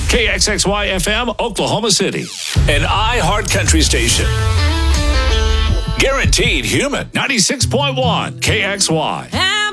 KXXY FM, Oklahoma City. An iHeart Country station. Guaranteed human. 96.1 KXY.